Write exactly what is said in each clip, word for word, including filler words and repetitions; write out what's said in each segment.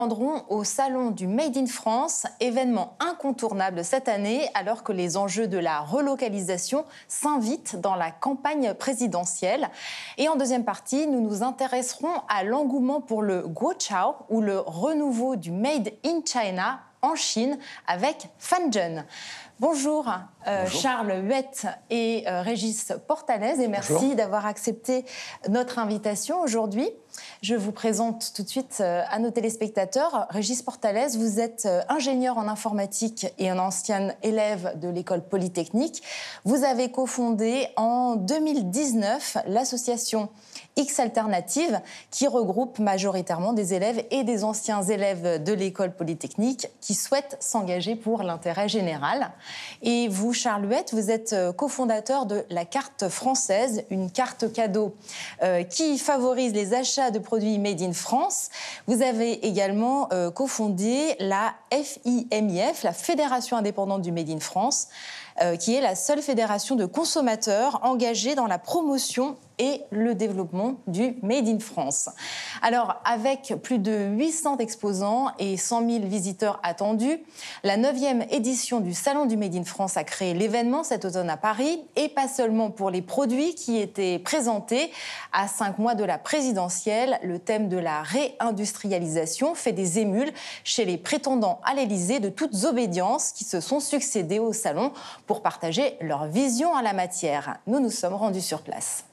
Rendront au Salon du Made in France, événement incontournable cette année alors que les enjeux de la relocalisation s'invitent dans la campagne présidentielle. Et en deuxième partie, nous nous intéresserons à l'engouement pour le Guoqiao ou le renouveau du Made in China en Chine avec Fanzhen. Bonjour, euh, Bonjour, Charles Huette et euh, Régis Portalez, et merci Bonjour. d'avoir accepté notre invitation aujourd'hui. Je vous présente tout de suite euh, à nos téléspectateurs. Régis Portalez, vous êtes euh, ingénieur en informatique et un ancien élève de l'école polytechnique. Vous avez cofondé en deux mille dix-neuf l'association X Alternative, qui regroupe majoritairement des élèves et des anciens élèves de l'école polytechnique qui souhaitent s'engager pour l'intérêt général. Et vous, Charles Huette, vous êtes cofondateur de la carte française, une carte cadeau euh, qui favorise les achats de produits made in France. Vous avez également euh, cofondé la F I M I F, la Fédération indépendante du Made in France, euh, qui est la seule fédération de consommateurs engagée dans la promotion et le développement du Made in France. Alors, avec plus de huit cents exposants et cent mille visiteurs attendus, la neuvième édition du Salon du Made in France a créé l'événement cet automne à Paris, et pas seulement pour les produits qui étaient présentés. À cinq mois de la présidentielle, le thème de la réindustrialisation fait des émules chez les prétendants à l'Élysée de toutes obédiences qui se sont succédés au Salon pour partager leur vision en la matière. Nous nous sommes rendus sur place.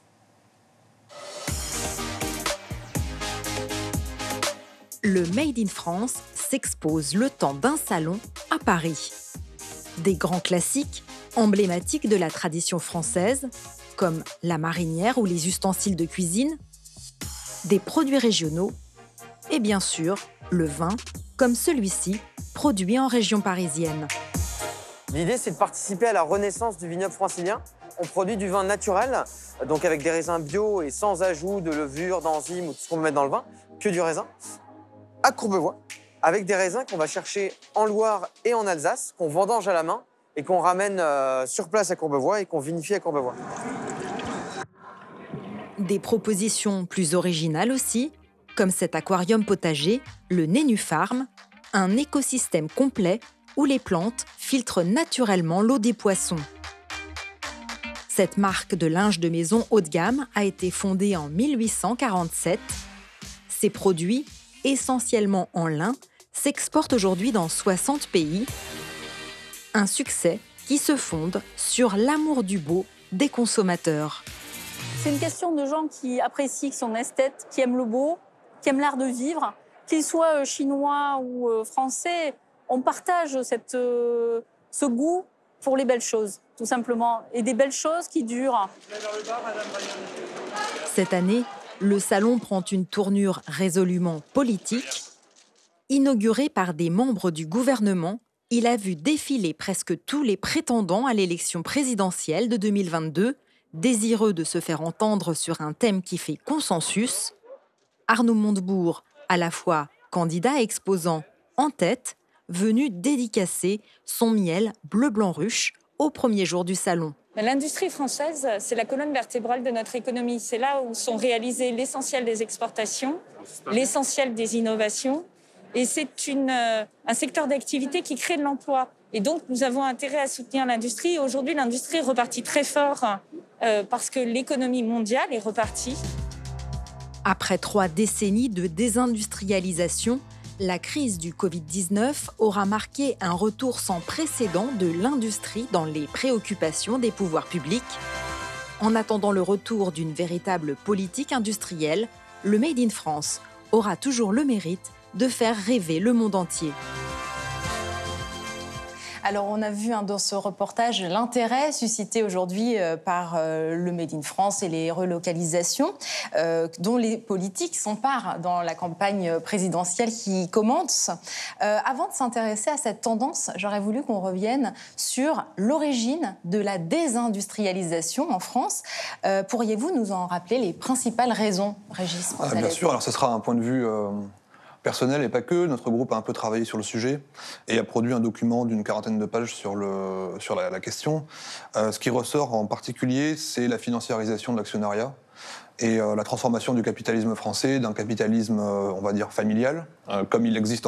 Le Made in France s'expose le temps d'un salon à Paris. Des grands classiques, emblématiques de la tradition française, comme la marinière ou les ustensiles de cuisine, des produits régionaux et bien sûr le vin, comme celui-ci, produit en région parisienne. L'idée, c'est de participer à la renaissance du vignoble francilien. On produit du vin naturel, donc avec des raisins bio et sans ajout de levure, d'enzymes ou tout ce qu'on peut mettre dans le vin, que du raisin, à Courbevoie, avec des raisins qu'on va chercher en Loire et en Alsace, qu'on vendange à la main et qu'on ramène euh, sur place à Courbevoie et qu'on vinifie à Courbevoie. Des propositions plus originales aussi, comme cet aquarium potager, le Nénufarm, un écosystème complet où les plantes filtrent naturellement l'eau des poissons. Cette marque de linge de maison haut de gamme a été fondée en mille huit cent quarante-sept. Ses produits, essentiellement en lin, s'exportent aujourd'hui dans soixante pays. Un succès qui se fonde sur l'amour du beau des consommateurs. C'est une question de gens qui apprécient, qui sont esthètes, qui aiment le beau, qui aiment l'art de vivre. Qu'ils soient chinois ou français, on partage cette, euh, ce goût pour les belles choses, tout simplement. Et des belles choses qui durent. Cette année, le salon prend une tournure résolument politique. Inauguré par des membres du gouvernement, il a vu défiler presque tous les prétendants à l'élection présidentielle de deux mille vingt-deux, désireux de se faire entendre sur un thème qui fait consensus. Arnaud Montebourg, à la fois candidat et exposant en tête, venu dédicacer son miel bleu-blanc-ruche au premier jour du salon. L'industrie française, c'est la colonne vertébrale de notre économie. C'est là où sont réalisées l'essentiel des exportations, l'essentiel des innovations. Et c'est une, euh, un secteur d'activité qui crée de l'emploi. Et donc, nous avons intérêt à soutenir l'industrie. Et aujourd'hui, l'industrie est repartie très fort euh, parce que l'économie mondiale est repartie. Après trois décennies de désindustrialisation, la crise du covid dix-neuf aura marqué un retour sans précédent de l'industrie dans les préoccupations des pouvoirs publics. En attendant le retour d'une véritable politique industrielle, le Made in France aura toujours le mérite de faire rêver le monde entier. Alors, on a vu hein, dans ce reportage l'intérêt suscité aujourd'hui euh, par euh, le Made in France et les relocalisations euh, dont les politiques s'emparent dans la campagne présidentielle qui commence. Euh, avant de s'intéresser à cette tendance, j'aurais voulu qu'on revienne sur l'origine de la désindustrialisation en France. Euh, pourriez-vous nous en rappeler les principales raisons, Régis ah, Bien sûr, alors ce sera un point de vue... Euh... personnel et pas que. Notre groupe a un peu travaillé sur le sujet et a produit un document d'une quarantaine de pages sur, le, sur la, la question. Euh, ce qui ressort en particulier, c'est la financiarisation de l'actionnariat et euh, la transformation du capitalisme français d'un capitalisme, euh, on va dire, familial, euh, comme il existe